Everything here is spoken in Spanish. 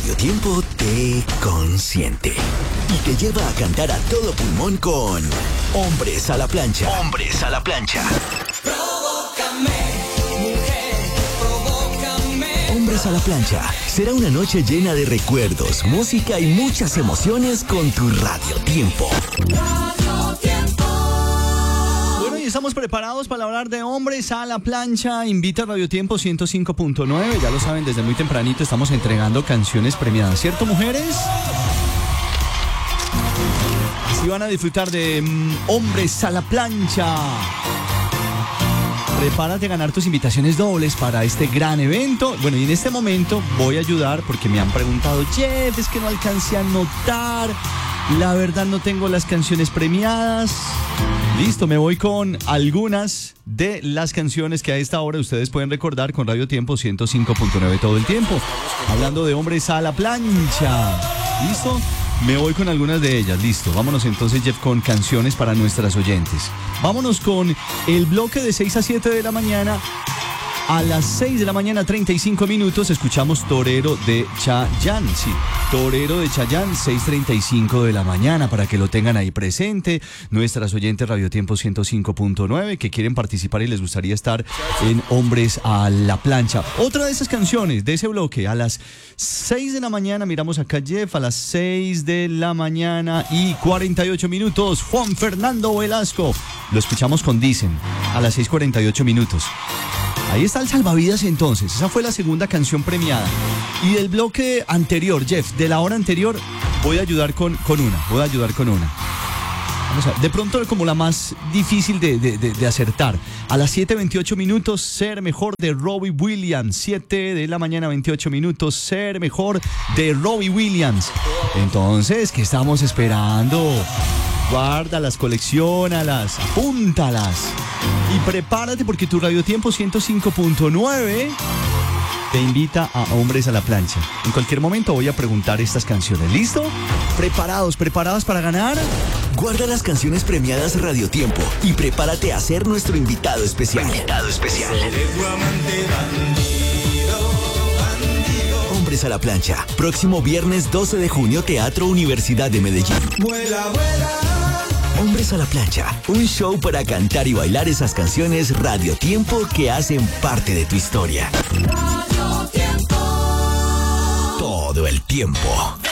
Radio Tiempo te consiente y te lleva a cantar a todo pulmón con Hombres a la Plancha. Hombres a la Plancha. Provócame, mujer, provócame. Hombres a la Plancha. Será una noche llena de recuerdos, música y muchas emociones con tu Radio Tiempo. Radio Tiempo. Bueno, y estamos preparados para hablar de Hombres a la Plancha. Invita a Radio Tiempo 105.9. Ya lo saben, desde muy tempranito estamos entregando canciones premiadas, ¿cierto, mujeres? Así van a disfrutar de Hombres a la Plancha. Prepárate a ganar tus invitaciones dobles para este gran evento. Bueno, y en este momento voy a ayudar porque me han preguntado, Jeff, es que no alcancé a anotar. La verdad no tengo las canciones premiadas. Listo, me voy con algunas de las canciones que a esta hora ustedes pueden recordar con Radio Tiempo 105.9 todo el tiempo. Hablando de Hombres a la Plancha. ¿Listo? Me voy con algunas de ellas, listo. Vámonos entonces, Jeff, con canciones para nuestras oyentes. Vámonos con el bloque de 6 a 7 de la mañana. A las 6 de la mañana, 35 minutos, escuchamos Torero de Chayanne. Sí, Torero de Chayanne, 6:35 de la mañana, para que lo tengan ahí presente. Nuestras oyentes Radio Tiempo 105.9 que quieren participar y les gustaría estar en Hombres a la Plancha. Otra de esas canciones de ese bloque, a las 6 de la mañana, miramos acá, Jeff, a las 6 de la mañana y 48 minutos, Juan Fernando Velasco. Lo escuchamos con Dicen, a las 6:48 minutos. Ahí está el salvavidas entonces, esa fue la segunda canción premiada. Y del bloque anterior, Jeff, de la hora anterior, voy a ayudar con una. Vamos a ver, de pronto como la más difícil de acertar. A las 7:28 minutos, Ser Mejor de Robbie Williams. 7 de la mañana, 28 minutos, Ser Mejor de Robbie Williams. Entonces, ¿qué estamos esperando? Guárdalas, colecciónalas, apúntalas. Y prepárate porque tu Radio Tiempo 105.9 te invita a Hombres a la Plancha. En cualquier momento voy a preguntar estas canciones. ¿Listo? ¿Preparados? ¿Preparadas para ganar? Guarda las canciones premiadas Radio Tiempo y prepárate a ser nuestro invitado especial. Hombres a la Plancha. Próximo viernes 12 de junio, Teatro Universidad de Medellín. Vuela, vuela. Hombres a la Plancha, un show para cantar y bailar esas canciones Radio Tiempo que hacen parte de tu historia. Radio Tiempo. Todo el tiempo.